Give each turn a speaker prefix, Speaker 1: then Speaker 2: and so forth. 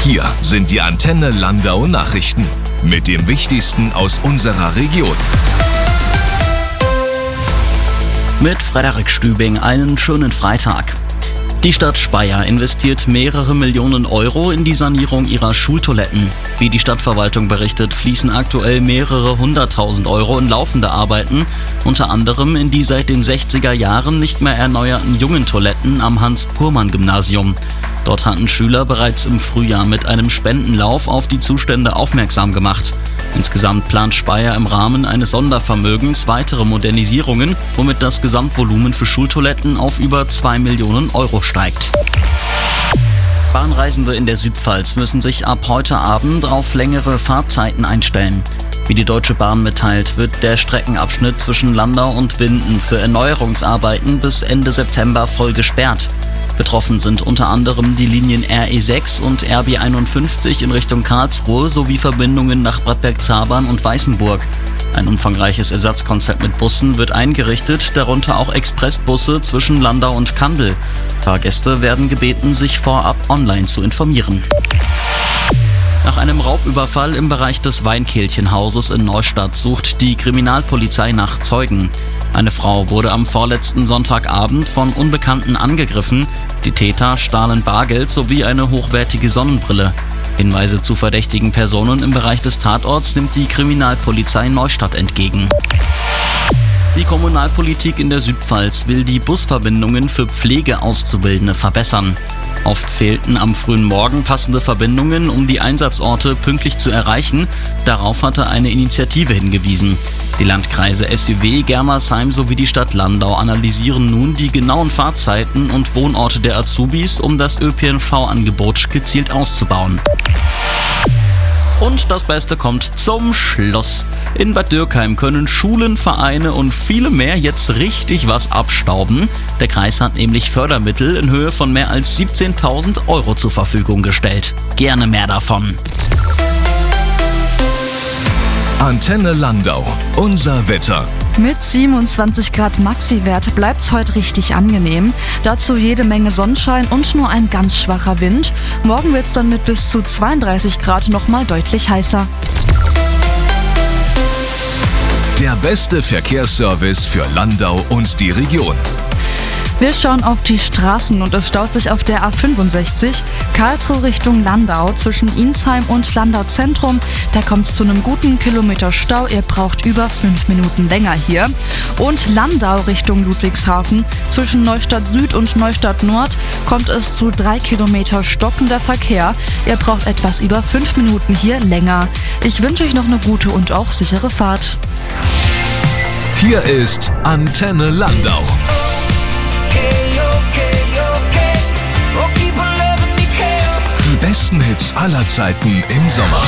Speaker 1: Hier sind die Antenne Landau Nachrichten mit dem Wichtigsten aus unserer Region.
Speaker 2: Mit Frederik Stübing einen schönen Freitag. Die Stadt Speyer investiert mehrere Millionen Euro in die Sanierung ihrer Schultoiletten. Wie die Stadtverwaltung berichtet, fließen aktuell mehrere 100.000 Euro in laufende Arbeiten, unter anderem in die seit den 60er Jahren nicht mehr erneuerten Jungentoiletten am Hans-Purmann-Gymnasium. Dort hatten Schüler bereits im Frühjahr mit einem Spendenlauf auf die Zustände aufmerksam gemacht. Insgesamt plant Speyer im Rahmen eines Sondervermögens weitere Modernisierungen, womit das Gesamtvolumen für Schultoiletten auf über 2 Millionen Euro steigt. Bahnreisende in der Südpfalz müssen sich ab heute Abend auf längere Fahrzeiten einstellen. Wie die Deutsche Bahn mitteilt, wird der Streckenabschnitt zwischen Landau und Winden für Erneuerungsarbeiten bis Ende September voll gesperrt. Betroffen sind unter anderem die Linien RE6 und RB51 in Richtung Karlsruhe sowie Verbindungen nach Bad Bergzabern und Weißenburg. Ein umfangreiches Ersatzkonzept mit Bussen wird eingerichtet, darunter auch Expressbusse zwischen Landau und Kandel. Fahrgäste werden gebeten, sich vorab online zu informieren. Nach einem Raubüberfall im Bereich des Weinkehlchenhauses in Neustadt sucht die Kriminalpolizei nach Zeugen. Eine Frau wurde am vorletzten Sonntagabend von Unbekannten angegriffen. Die Täter stahlen Bargeld sowie eine hochwertige Sonnenbrille. Hinweise zu verdächtigen Personen im Bereich des Tatorts nimmt die Kriminalpolizei Neustadt entgegen. Die Kommunalpolitik in der Südpfalz will die Busverbindungen für Pflegeauszubildende verbessern. Oft fehlten am frühen Morgen passende Verbindungen, um die Einsatzorte pünktlich zu erreichen. Darauf hatte eine Initiative hingewiesen. Die Landkreise SÜW, Germersheim sowie die Stadt Landau analysieren nun die genauen Fahrzeiten und Wohnorte der Azubis, um das ÖPNV-Angebot gezielt auszubauen. Und das Beste kommt zum Schluss. In Bad Dürkheim können Schulen, Vereine und viele mehr jetzt richtig was abstauben. Der Kreis hat nämlich Fördermittel in Höhe von mehr als 17.000 Euro zur Verfügung gestellt. Gerne mehr davon.
Speaker 1: Antenne Landau, unser Wetter.
Speaker 3: Mit 27 Grad Maxi-Wert bleibt's heute richtig angenehm. Dazu jede Menge Sonnenschein und nur ein ganz schwacher Wind. Morgen wird's dann mit bis zu 32 Grad nochmal deutlich heißer.
Speaker 1: Der beste Verkehrsservice für Landau und die Region.
Speaker 3: Wir schauen auf die Straßen und es staut sich auf der A65 Karlsruhe Richtung Landau zwischen Insheim und Landau Zentrum. Da kommt es zu einem guten Kilometer Stau. Ihr braucht über 5 Minuten länger hier. Und Landau Richtung Ludwigshafen zwischen Neustadt Süd und Neustadt Nord kommt es zu 3 Kilometer stockender Verkehr. Ihr braucht etwas über 5 Minuten hier länger. Ich wünsche euch noch eine gute und auch sichere Fahrt.
Speaker 1: Hier ist Antenne Landau. Die besten Hits aller Zeiten im Sommer.